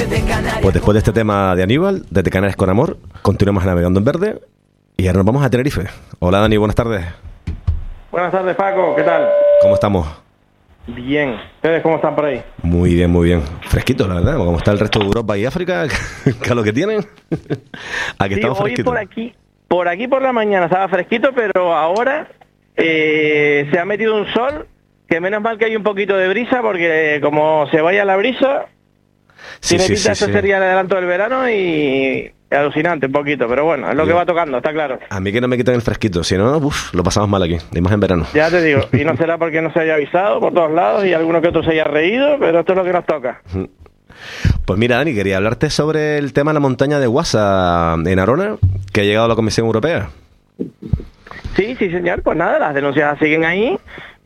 Pues después de este tema de Aníbal, desde Canarias con Amor, continuamos navegando en verde y ahora nos vamos a Tenerife. Hola Dani, buenas tardes. Buenas tardes, Paco, ¿qué tal? ¿Cómo estamos? Bien. ¿Ustedes cómo están por ahí? Muy bien, muy bien. Fresquito, la verdad, como está el resto de Europa y África, que a lo que tienen. Aquí estamos fresquitos. Por aquí por la mañana estaba fresquito, pero ahora se ha metido un sol, que menos mal que hay un poquito de brisa, porque como se vaya la brisa, tiene pinta eso sería el adelanto del verano y alucinante un poquito, pero bueno, es lo que va tocando, está claro. A mí que no me quiten el fresquito, si no, lo pasamos mal aquí, ni más en verano. Ya te digo, y no será porque no se haya avisado por todos lados y alguno que otro se haya reído, pero esto es lo que nos toca. Pues mira, Dani, quería hablarte sobre el tema de la montaña de Guasa en Arona, que ha llegado a la Comisión Europea. Sí, señor, pues nada, las denuncias siguen ahí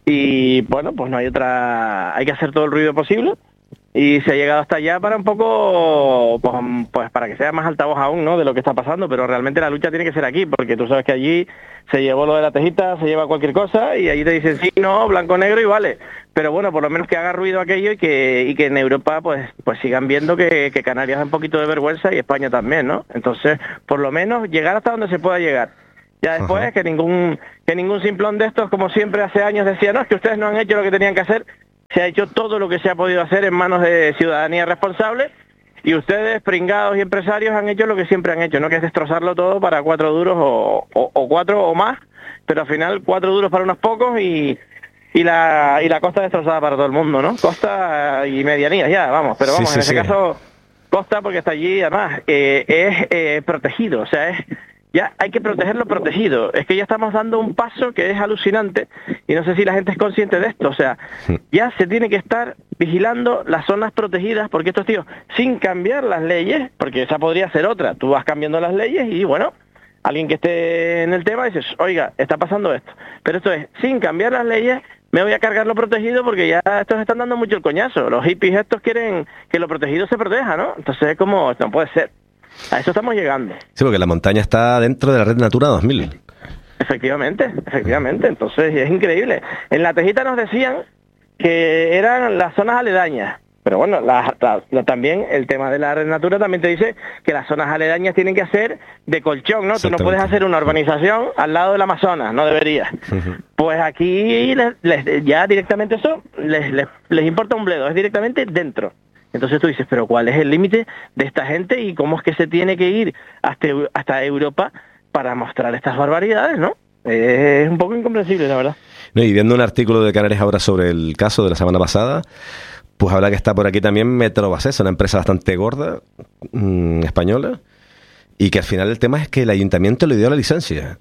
y bueno, pues no hay otra, hay que hacer todo el ruido posible. Y se ha llegado hasta allá para un poco, pues para que sea más altavoz aún, ¿no?, de lo que está pasando, pero realmente la lucha tiene que ser aquí, porque tú sabes que allí se llevó lo de la tejita, se lleva cualquier cosa, y allí te dicen sí, no, blanco, negro y vale. Pero bueno, por lo menos que haga ruido aquello y que en Europa pues sigan viendo que Canarias da un poquito de vergüenza y España también, ¿no? Entonces, por lo menos llegar hasta donde se pueda llegar. Ya después, que ningún simplón de estos, como siempre hace años decía, no, es que ustedes no han hecho lo que tenían que hacer. Se ha hecho todo lo que se ha podido hacer en manos de ciudadanía responsable y ustedes, pringados y empresarios, han hecho lo que siempre han hecho, ¿no?, que es destrozarlo todo para 4 duros o 4 o más, pero al final 4 duros para unos pocos y la costa destrozada para todo el mundo, ¿no? Costa y medianías ya, vamos, pero vamos, en ese caso, costa porque está allí, además, es protegido, o sea, ya hay que proteger lo protegido. Es que ya estamos dando un paso que es alucinante y no sé si la gente es consciente de esto. O sea, ya se tiene que estar vigilando las zonas protegidas porque estos tíos, sin cambiar las leyes, porque esa podría ser otra, tú vas cambiando las leyes y bueno, alguien que esté en el tema dices, oiga, está pasando esto. Pero esto es, sin cambiar las leyes, me voy a cargar lo protegido porque ya estos están dando mucho el coñazo. Los hippies estos quieren que lo protegido se proteja, ¿no? Entonces es como, no puede ser. A eso estamos llegando. Sí, porque la montaña está dentro de la red Natura 2000. Efectivamente. Entonces es increíble. En la tejita nos decían que eran las zonas aledañas. Pero bueno, también el tema de la red Natura también te dice que las zonas aledañas tienen que ser de colchón, ¿no? Tú no puedes hacer una urbanización al lado del Amazonas, no deberías. Pues aquí ya directamente eso les importa un bledo, es directamente dentro. Entonces tú dices, pero ¿cuál es el límite de esta gente y cómo es que se tiene que ir hasta Europa para mostrar estas barbaridades, ¿no? Es un poco incomprensible, la verdad. No, y viendo un artículo de Canarias ahora sobre el caso de la semana pasada, pues habla que está por aquí también Metrobacés, una empresa bastante gorda, española, y que al final el tema es que el ayuntamiento le dio la licencia.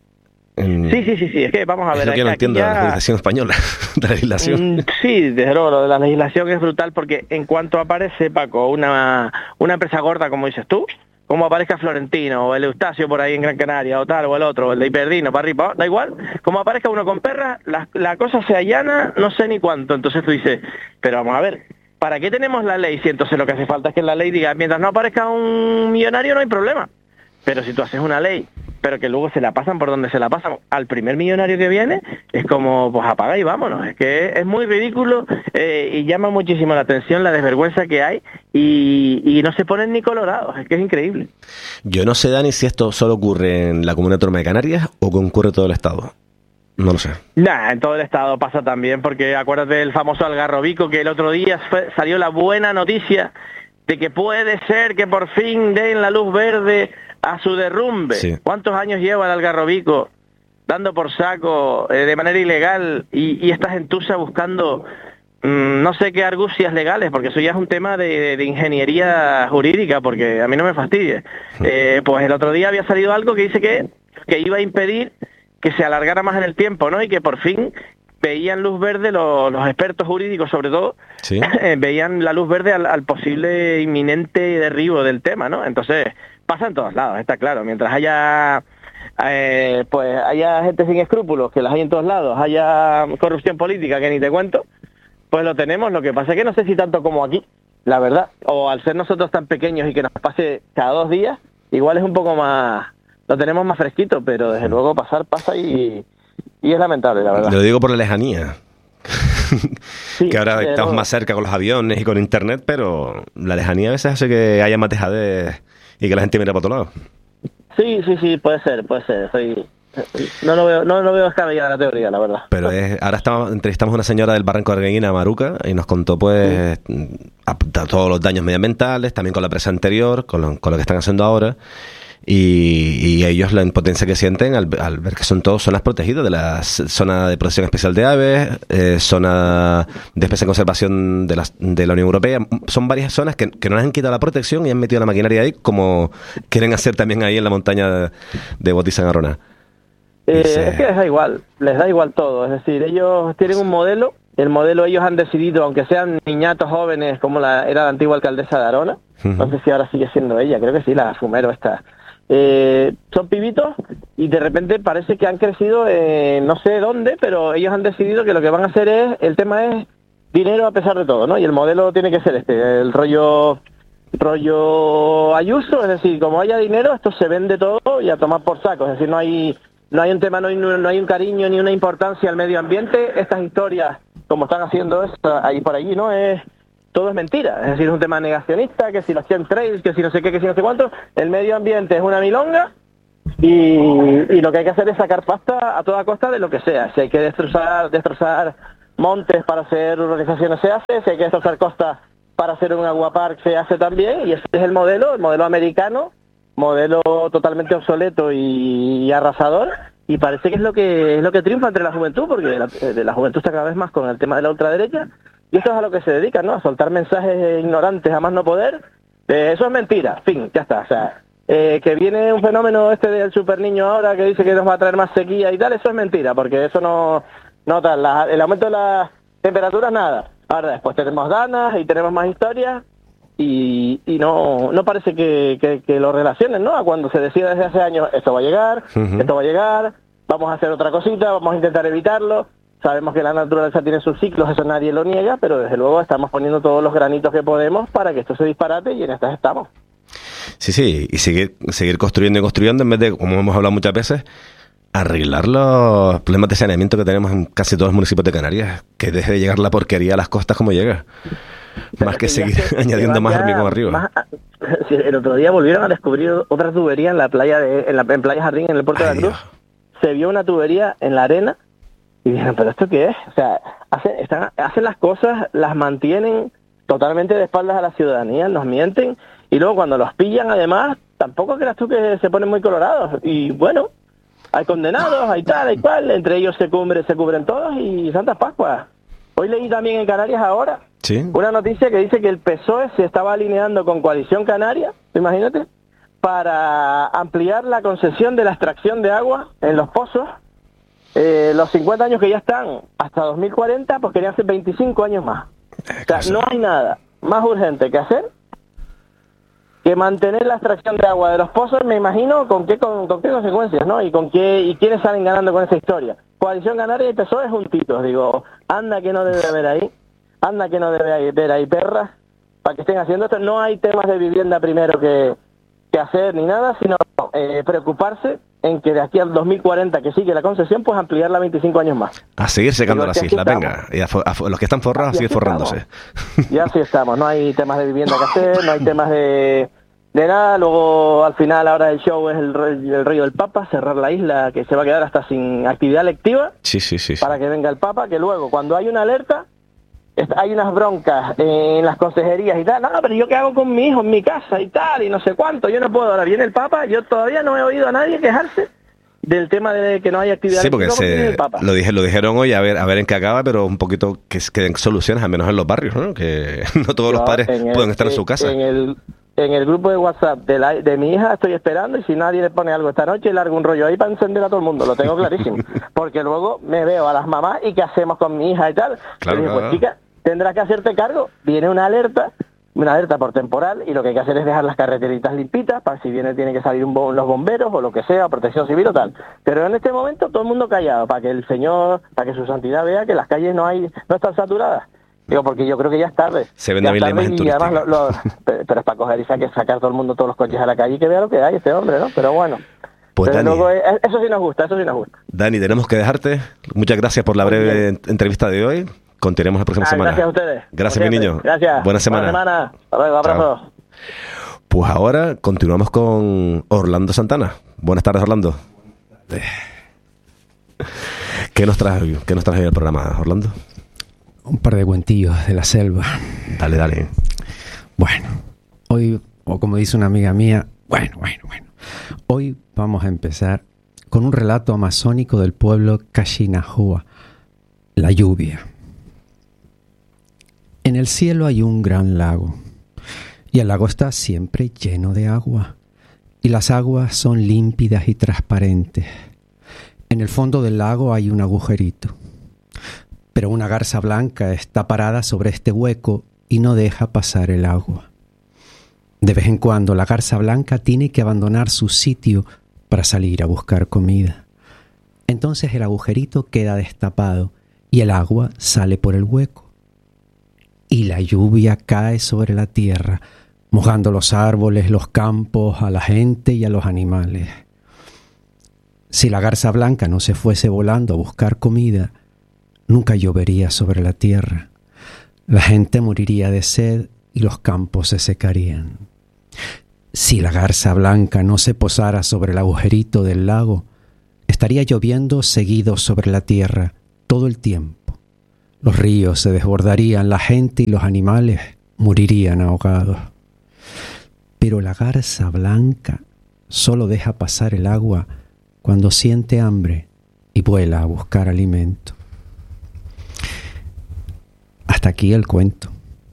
Sí, es que vamos a ver. Es lo que no entiendo de la legislación española, de la legislación. Sí, desde luego, lo de la legislación es brutal porque en cuanto aparece, Paco, una empresa gorda, como dices tú, como aparezca Florentino o el Eustacio por ahí en Gran Canaria o tal, o el otro, o el de Hiperdino, para arriba, da igual, como aparezca uno con perras, la cosa se allana no sé ni cuánto. Entonces tú dices, pero vamos a ver, ¿para qué tenemos la ley? Si entonces lo que hace falta es que la ley diga, mientras no aparezca un millonario no hay problema. Pero si tú haces una ley, pero que luego se la pasan por donde se la pasan al primer millonario que viene, es como, pues apaga y vámonos. Es que es muy ridículo y llama muchísimo la atención la desvergüenza que hay y no se ponen ni colorados. Es que es increíble. Yo no sé, Dani, si esto solo ocurre en la Comunidad Autónoma de Canarias o que ocurre en todo el Estado. No lo sé. En todo el Estado pasa también, porque acuérdate del famoso Algarrobico, que el otro día salió la buena noticia de que puede ser que por fin den la luz verde a su derrumbe. Sí. ¿Cuántos años lleva el Algarrobico dando por saco de manera ilegal y esta gentuza buscando no sé qué argucias legales, porque eso ya es un tema de ingeniería jurídica, porque a mí no me fastidie. Pues el otro día había salido algo que dice que iba a impedir que se alargara más en el tiempo, ¿no? Y que por fin veían luz verde, los expertos jurídicos sobre todo, ¿sí? Veían la luz verde al posible inminente derribo del tema, ¿no? Entonces pasa en todos lados, está claro. Mientras haya pues haya gente sin escrúpulos, que las hay en todos lados, haya corrupción política, que ni te cuento, pues lo tenemos. Lo que pasa es que no sé si tanto como aquí, la verdad, o al ser nosotros tan pequeños y que nos pase cada 2 días, igual es un poco más, lo tenemos más fresquito, pero desde luego pasa y es lamentable, la verdad. Lo digo por la lejanía. Sí, que ahora estamos más cerca con los aviones y con internet, pero la lejanía a veces hace que haya más dejadez y que la gente mire para otro lado. Sí, puede ser. No lo veo descabellada la teoría, la verdad. Pero ahora entrevistamos a una señora del Barranco de Argueñina, Maruca, y nos contó pues todos los daños medioambientales, también con la presa anterior, con lo que están haciendo ahora. Y ellos la impotencia que sienten al ver que son todas zonas protegidas de la zona de protección especial de aves, zona de especie de conservación de la Unión Europea. Son varias zonas que no les han quitado la protección y han metido la maquinaria ahí, como quieren hacer también ahí en la montaña de Botizán Arona. Es que les da igual todo. Es decir, ellos tienen un modelo, el modelo ellos han decidido, aunque sean niñatos jóvenes como era la antigua alcaldesa de Arona, no sé si ahora sigue siendo ella, creo que sí, la Fumero está. Son pibitos y de repente parece que han crecido no sé dónde, pero ellos han decidido que lo que van a hacer el tema es dinero a pesar de todo, ¿no? Y el modelo tiene que ser el rollo Ayuso, es decir, como haya dinero, esto se vende todo y a tomar por saco, es decir, no hay un tema, no hay un cariño ni una importancia al medio ambiente. Estas historias, como están haciendo esto ahí por allí, todo es mentira. Es decir, es un tema negacionista, que si los chemtrails, que si no sé qué, que si no sé cuánto. El medio ambiente es una milonga y lo que hay que hacer es sacar pasta a toda costa de lo que sea. Si hay que destrozar montes para hacer urbanizaciones, se hace. Si hay que destrozar costas para hacer un aguapark, se hace también. Y ese es el modelo americano, modelo totalmente obsoleto y arrasador, y parece que es lo que triunfa entre la juventud, porque la juventud está cada vez más con el tema de la ultraderecha, y esto es a lo que se dedican, ¿no? A soltar mensajes ignorantes a más no poder. Eso es mentira, fin, ya está. O sea, que viene un fenómeno del super niño ahora que dice que nos va a traer más sequía y tal, eso es mentira, porque eso no tal, el aumento de las temperaturas, nada. Ahora después tenemos ganas y tenemos más historias, y no parece que lo relacionen, ¿no? A cuando se decía desde hace años, esto va a llegar, vamos a hacer otra cosita, vamos a intentar evitarlo. Sabemos que la naturaleza tiene sus ciclos, eso nadie lo niega, pero desde luego estamos poniendo todos los granitos que podemos para que esto se disparate, y en estas estamos. Sí, y seguir construyendo y construyendo, en vez de, como hemos hablado muchas veces, arreglar los problemas de saneamiento que tenemos en casi todos los municipios de Canarias, que deje de llegar la porquería a las costas como llega. Más que seguir añadiendo más hormigón arriba. El otro día volvieron a descubrir otra tubería en la playa en Playa Jardín, en el puerto de la Cruz. Dios. Se vio una tubería en la arena y dijeron, ¿pero esto qué es? O sea, hacen las cosas, las mantienen totalmente de espaldas a la ciudadanía, nos mienten, y luego cuando los pillan, además, tampoco creas tú que se ponen muy colorados. Y bueno, hay condenados, hay tal, hay cual, entre ellos se cubren todos, y Santas Pascuas. Hoy leí también en Canarias ahora una noticia que dice que el PSOE se estaba alineando con Coalición Canaria, imagínate, para ampliar la concesión de la extracción de agua en los pozos. Los 50 años que ya están hasta 2040, pues querían hacer 25 años más. O sea, no hay nada más urgente que hacer que mantener la extracción de agua de los pozos. Me imagino con qué consecuencias, ¿no? Y quiénes salen ganando con esa historia. Coalición Canaria y PSOE juntitos. Digo, anda que no debe haber ahí perras para que estén haciendo esto. No hay temas de vivienda primero que hacer ni nada, sino preocuparse en que de aquí al 2040, que sigue la concesión, pues ampliarla 25 años más. A seguir secando las islas, venga. Y a los que están forrados, a seguir forrándose. Y así estamos. No hay temas de vivienda que hacer, no hay temas de nada. Luego, al final, ahora el show es el rollo del Papa, cerrar la isla, que se va a quedar hasta sin actividad lectiva. Sí. Para que venga el Papa, que luego, cuando hay una alerta, hay unas broncas en las consejerías y tal. No, pero ¿yo qué hago con mi hijo en mi casa y tal? Y no sé cuánto. Yo no puedo. Ahora viene el Papa. Yo todavía no he oído a nadie quejarse del tema de que no hay actividad. Sí, porque lo dijeron hoy, a ver en qué acaba, pero un poquito que den soluciones, al menos en los barrios, ¿no? Que no todos los padres pueden estar en su casa. En el grupo de WhatsApp de mi hija estoy esperando, y si nadie le pone algo esta noche, largo un rollo ahí para encender a todo el mundo. Lo tengo clarísimo. Porque luego me veo a las mamás y qué hacemos con mi hija y tal. Claro, digo, pues chica, tendrás que hacerte cargo. Viene una alerta por temporal, y lo que hay que hacer es dejar las carreteritas limpitas para si tiene que salir los bomberos o lo que sea, protección civil o tal. Pero en este momento todo el mundo callado, para que su santidad vea que las calles no están saturadas. Digo, porque yo creo que ya es tarde. Se vende bien la imagen turística. Pero es para coger y sacar todo el mundo, todos los coches a la calle, y que vea lo que hay este hombre, ¿no? Pero bueno. Pues pero Dani, luego, eso sí nos gusta. Dani, tenemos que dejarte. Muchas gracias por la breve entrevista de hoy. continuemos la próxima semana. Gracias a ustedes. Gracias, mi niño. Gracias. Buena semana. Hasta luego, abrazo. Chao. Pues ahora continuamos con Orlando Santana. Buenas tardes, Orlando. ¿Qué nos traes hoy al programa, Orlando? Un par de cuentillos de la selva. Dale. Bueno, hoy, o como dice una amiga mía, bueno. Hoy vamos a empezar con un relato amazónico del pueblo Kaxinawa, la lluvia. En el cielo hay un gran lago, y el lago está siempre lleno de agua, y las aguas son límpidas y transparentes. En el fondo del lago hay un agujerito, pero una garza blanca está parada sobre este hueco y no deja pasar el agua. De vez en cuando la garza blanca tiene que abandonar su sitio para salir a buscar comida. Entonces el agujerito queda destapado y el agua sale por el hueco. Y la lluvia cae sobre la tierra, mojando los árboles, los campos, a la gente y a los animales. Si la garza blanca no se fuese volando a buscar comida, nunca llovería sobre la tierra. La gente moriría de sed y los campos se secarían. Si la garza blanca no se posara sobre el agujerito del lago, estaría lloviendo seguido sobre la tierra todo el tiempo. Los ríos se desbordarían, la gente y los animales morirían ahogados. Pero la garza blanca solo deja pasar el agua cuando siente hambre y vuela a buscar alimento. Hasta aquí el cuento.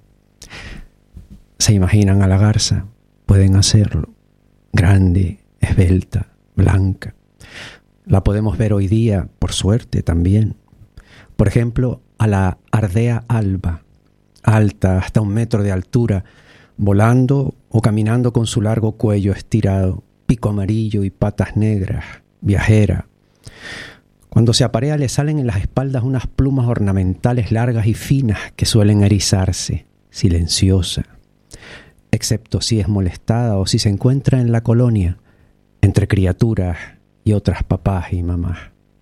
¿Se imaginan a la garza? Pueden hacerlo. Grande, esbelta, blanca. La podemos ver hoy día, por suerte también. Por ejemplo, a la ardea alba, alta hasta 1 metro de altura, volando o caminando con su largo cuello estirado, pico amarillo y patas negras, viajera. Cuando se aparea le salen en las espaldas unas plumas ornamentales largas y finas que suelen erizarse, silenciosa, excepto si es molestada o si se encuentra en la colonia, entre criaturas y otras papás y mamás.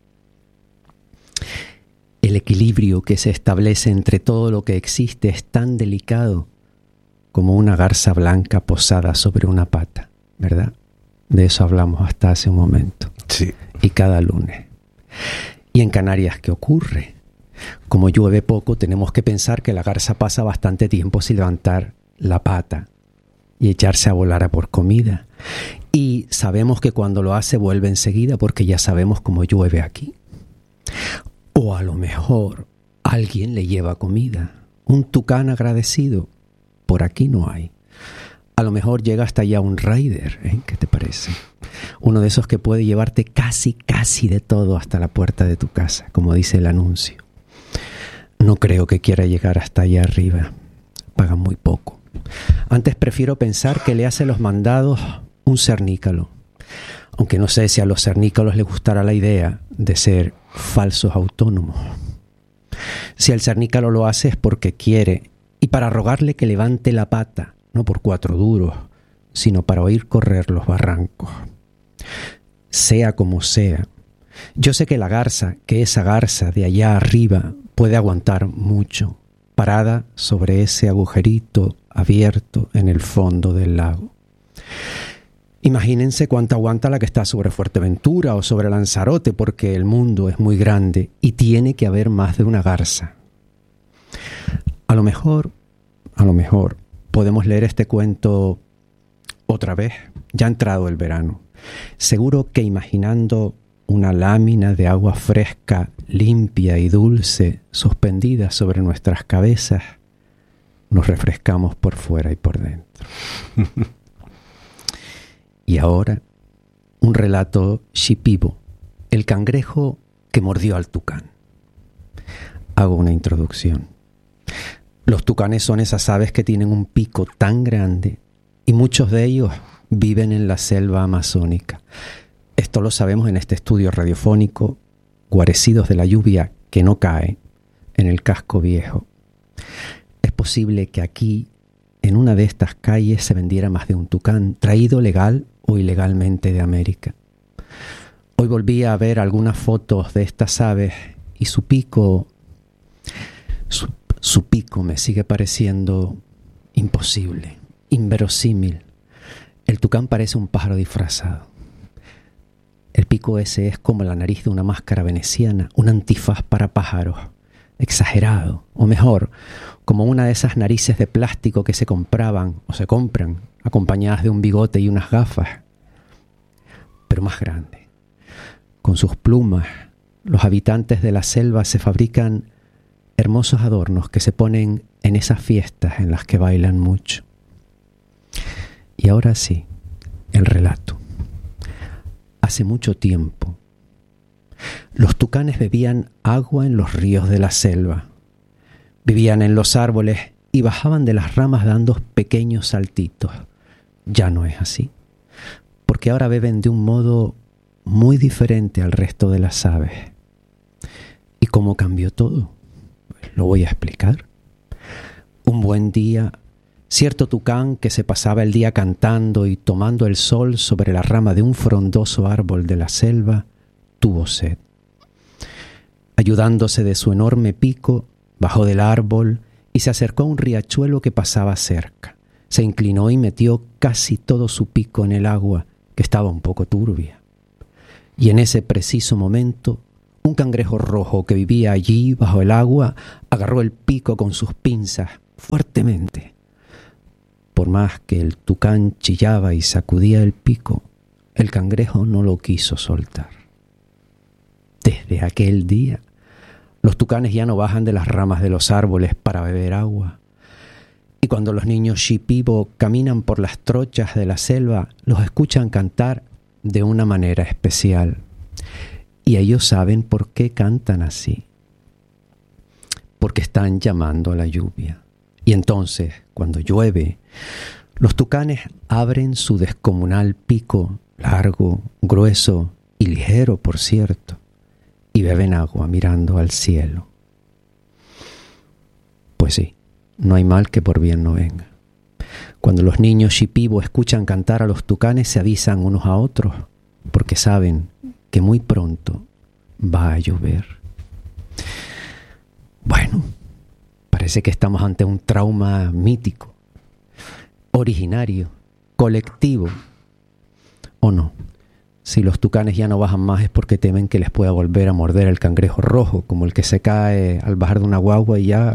El equilibrio que se establece entre todo lo que existe es tan delicado como una garza blanca posada sobre una pata, ¿verdad? De eso hablamos hasta hace un momento. Sí. Y cada lunes. ¿Y en Canarias qué ocurre? Como llueve poco, tenemos que pensar que la garza pasa bastante tiempo sin levantar la pata y echarse a volar a por comida. Y sabemos que cuando lo hace vuelve enseguida porque ya sabemos cómo llueve aquí. O a lo mejor alguien le lleva comida. Un tucán agradecido. Por aquí no hay. A lo mejor llega hasta allá un rider, ¿eh? ¿Qué te parece? Uno de esos que puede llevarte casi de todo hasta la puerta de tu casa, como dice el anuncio. No creo que quiera llegar hasta allá arriba. Pagan muy poco. Antes prefiero pensar que le hace los mandados un cernícalo. Aunque no sé si a los cernícalos les gustará la idea de ser falsos autónomos. Si el cernícalo lo hace es porque quiere y para rogarle que levante la pata, no por 4 duros, sino para oír correr los barrancos. Sea como sea, yo sé que la garza, que esa garza de allá arriba, puede aguantar mucho, parada sobre ese agujerito abierto en el fondo del lago. Imagínense cuánto aguanta la que está sobre Fuerteventura o sobre Lanzarote, porque el mundo es muy grande y tiene que haber más de una garza. A lo mejor, podemos leer este cuento otra vez, ya ha entrado el verano. Seguro que imaginando una lámina de agua fresca, limpia y dulce suspendida sobre nuestras cabezas, nos refrescamos por fuera y por dentro. Y ahora, un relato shipibo, el cangrejo que mordió al tucán. Hago una introducción. Los tucanes son esas aves que tienen un pico tan grande y muchos de ellos viven en la selva amazónica. Esto lo sabemos en este estudio radiofónico, Guarecidos de la lluvia que no cae, en el Casco Viejo. Es posible que aquí, en una de estas calles, se vendiera más de un tucán, traído legal o ilegalmente de América. Hoy volví a ver algunas fotos de estas aves y su pico Su pico me sigue pareciendo imposible, inverosímil. El tucán parece un pájaro disfrazado. El pico ese es como la nariz de una máscara veneciana, un antifaz para pájaros, exagerado, o mejor, como una de esas narices de plástico que se compraban o se compran, acompañadas de un bigote y unas gafas, pero más grande. Con sus plumas, los habitantes de la selva se fabrican hermosos adornos que se ponen en esas fiestas en las que bailan mucho. Y ahora sí, el relato. Hace mucho tiempo, los tucanes bebían agua en los ríos de la selva. Vivían en los árboles y bajaban de las ramas dando pequeños saltitos. Ya no es así, porque ahora beben de un modo muy diferente al resto de las aves. ¿Y cómo cambió todo? Pues lo voy a explicar. Un buen día, cierto tucán que se pasaba el día cantando y tomando el sol sobre la rama de un frondoso árbol de la selva, tuvo sed. Ayudándose de su enorme pico, bajó del árbol y se acercó a un riachuelo que pasaba cerca. Se inclinó y metió casi todo su pico en el agua, que estaba un poco turbia. Y en ese preciso momento, un cangrejo rojo que vivía allí bajo el agua agarró el pico con sus pinzas fuertemente. Por más que el tucán chillaba y sacudía el pico, el cangrejo no lo quiso soltar. Desde aquel día, los tucanes ya no bajan de las ramas de los árboles para beber agua. Y cuando los niños shipibo caminan por las trochas de la selva, los escuchan cantar de una manera especial. Y ellos saben por qué cantan así. Porque están llamando a la lluvia. Y entonces, cuando llueve, los tucanes abren su descomunal pico, largo, grueso y ligero, por cierto, y beben agua mirando al cielo. Pues sí, no hay mal que por bien no venga. Cuando los niños shipibo escuchan cantar a los tucanes, se avisan unos a otros, porque saben que muy pronto va a llover. Bueno, parece que estamos ante un trauma mítico, originario, colectivo, ¿o no? Si los tucanes ya no bajan más es porque temen que les pueda volver a morder el cangrejo rojo, como el que se cae al bajar de una guagua y ya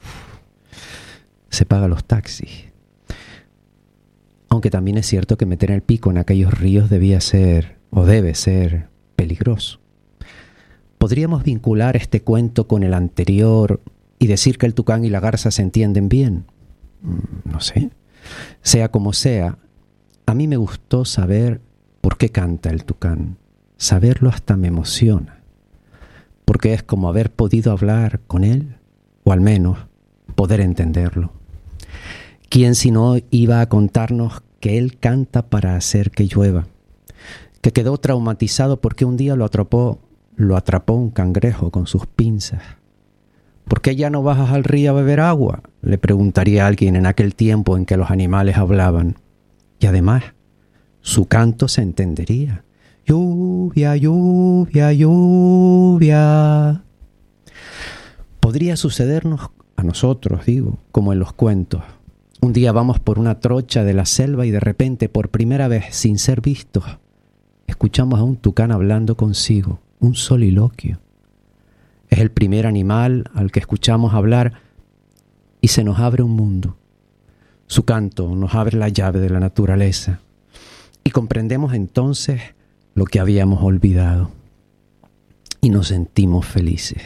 se paga los taxis. Aunque también es cierto que meter el pico en aquellos ríos debía ser, o debe ser, peligroso. ¿Podríamos vincular este cuento con el anterior y decir que el tucán y la garza se entienden bien? No sé. Sea como sea, a mí me gustó saber por qué canta el tucán. Saberlo hasta me emociona, porque es como haber podido hablar con él, o al menos poder entenderlo. ¿Quién si no iba a contarnos que él canta para hacer que llueva? Que quedó traumatizado porque un día lo atrapó un cangrejo con sus pinzas. ¿Por qué ya no bajas al río a beber agua?, le preguntaría a alguien en aquel tiempo en que los animales hablaban. Y además, su canto se entendería. Lluvia, lluvia, lluvia. Podría sucedernos a nosotros, digo, como en los cuentos. Un día vamos por una trocha de la selva y de repente, por primera vez, sin ser vistos, escuchamos a un tucán hablando consigo, un soliloquio. Es el primer animal al que escuchamos hablar y se nos abre un mundo. Su canto nos abre la llave de la naturaleza y comprendemos entonces lo que habíamos olvidado y nos sentimos felices.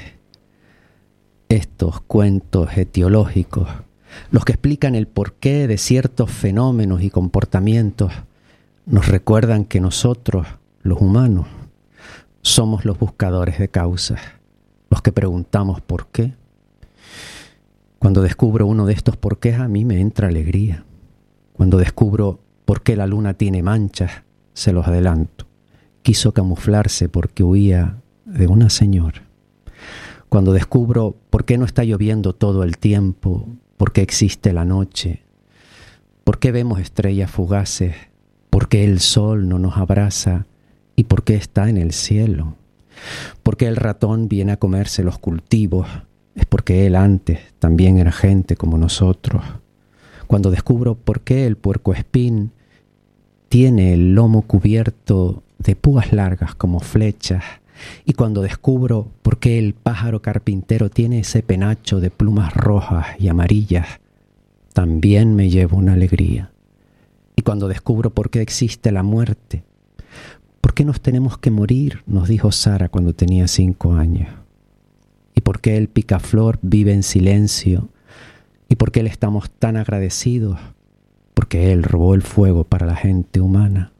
Estos cuentos etiológicos, los que explican el porqué de ciertos fenómenos y comportamientos, nos recuerdan que nosotros, los humanos, somos los buscadores de causas, los que preguntamos por qué. Cuando descubro uno de estos porqués, a mí me entra alegría. Cuando descubro por qué la luna tiene manchas, se los adelanto. Quiso camuflarse porque huía de una señora. Cuando descubro por qué no está lloviendo todo el tiempo, por qué existe la noche, por qué vemos estrellas fugaces, por qué el sol no nos abraza y por qué está en el cielo, por qué el ratón viene a comerse los cultivos es porque él antes también era gente como nosotros. Cuando descubro por qué el puercoespín tiene el lomo cubierto de púas largas como flechas, y cuando descubro por qué el pájaro carpintero tiene ese penacho de plumas rojas y amarillas, también me llevo una alegría. Y cuando descubro por qué existe la muerte, por qué nos tenemos que morir, nos dijo Sara cuando tenía 5 años, y por qué el picaflor vive en silencio, y por qué le estamos tan agradecidos, porque él robó el fuego para la gente humana.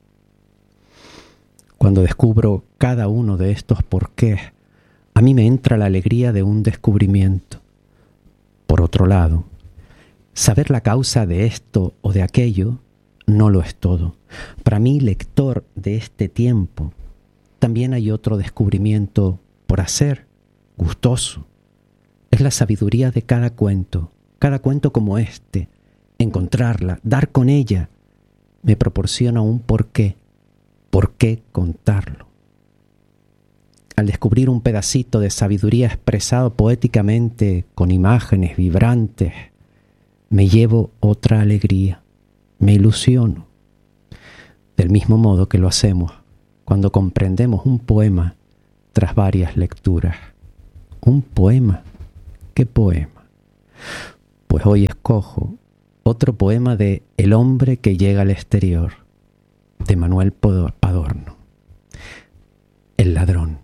Cuando descubro cada uno de estos porqués, a mí me entra la alegría de un descubrimiento. Por otro lado, saber la causa de esto o de aquello no lo es todo. Para mí, lector de este tiempo, también hay otro descubrimiento por hacer, gustoso. Es la sabiduría de cada cuento como este. Encontrarla, dar con ella, me proporciona un porqué. ¿Por qué contarlo? Al descubrir un pedacito de sabiduría expresado poéticamente con imágenes vibrantes, me llevo otra alegría, me ilusiono. Del mismo modo que lo hacemos cuando comprendemos un poema tras varias lecturas. ¿Un poema? ¿Qué poema? Pues hoy escojo otro poema de El hombre que llega al exterior, de Manuel Padorno. El ladrón.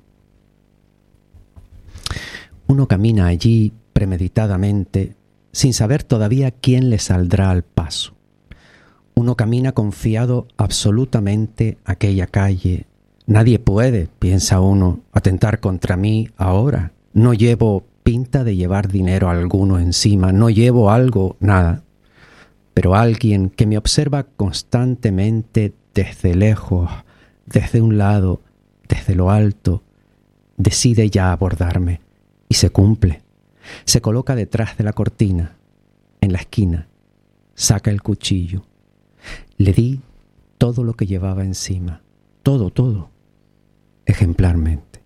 Uno camina allí premeditadamente, sin saber todavía quién le saldrá al paso. Uno camina confiado absolutamente a aquella calle. Nadie puede, piensa uno, atentar contra mí ahora. No llevo pinta de llevar dinero alguno encima, no llevo algo, nada. Pero alguien que me observa constantemente desde lejos, desde un lado, desde lo alto, decide ya abordarme y se cumple. Se coloca detrás de la cortina, en la esquina, saca el cuchillo. Le di todo lo que llevaba encima, todo, ejemplarmente.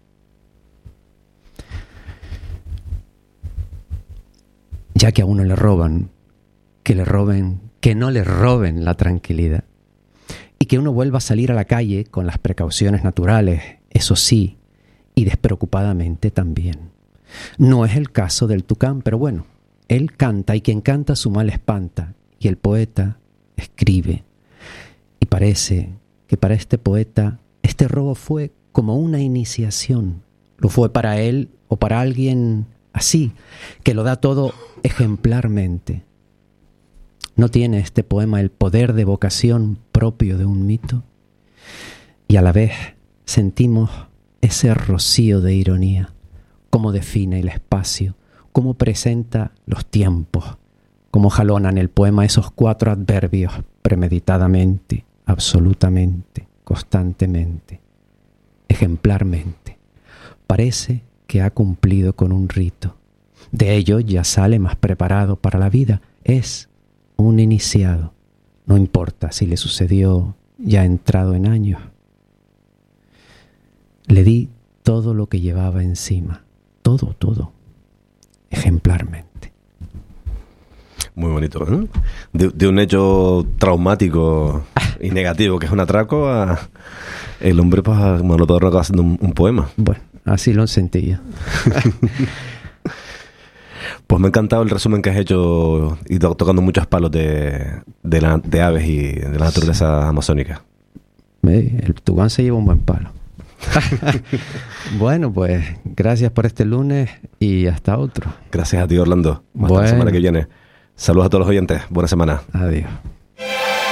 Ya que a uno le roban, que no le roben la tranquilidad. Y que uno vuelva a salir a la calle con las precauciones naturales, eso sí, y despreocupadamente también. No es el caso del tucán, pero bueno, él canta y quien canta su mal espanta, y el poeta escribe. Y parece que para este poeta este robo fue como una iniciación. Lo fue para él o para alguien así, que lo da todo ejemplarmente. ¿No tiene este poema el poder de evocación propio de un mito? Y a la vez sentimos ese rocío de ironía, cómo define el espacio, cómo presenta los tiempos, cómo jalona en el poema esos 4 adverbios premeditadamente, absolutamente, constantemente, ejemplarmente. Parece que ha cumplido con un rito. De ello ya sale más preparado para la vida. Es un iniciado. No importa si le sucedió ya entrado en años. Le di todo lo que llevaba encima. Todo. Ejemplarmente. Muy bonito, ¿eh? De un hecho traumático y negativo, que es un atraco, a el hombre, pues, Manuel Padorno acaba haciendo un poema. Bueno, así lo sentía. Pues me ha encantado el resumen que has hecho y tocando muchos palos de aves y de la naturaleza amazónica. El tucán se lleva un buen palo. Bueno, pues gracias por este lunes y hasta otro. Gracias a ti, Orlando. Hasta la semana que viene. Saludos a todos los oyentes. Buena semana. Adiós.